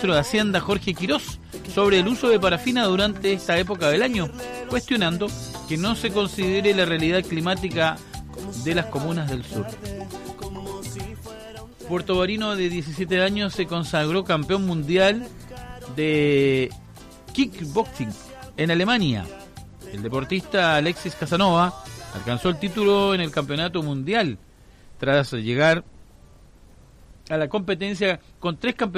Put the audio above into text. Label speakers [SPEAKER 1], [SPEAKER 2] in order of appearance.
[SPEAKER 1] ministro de Hacienda, Jorge Quirós, sobre el uso de parafina durante esta época del año, cuestionando que no se considere la realidad climática de las comunas del sur. Puerto Barino, de 17 años, se consagró campeón mundial de kickboxing en Alemania. El deportista Alexis Casanova alcanzó el título en el campeonato mundial tras llegar a la competencia con 3 campeonatos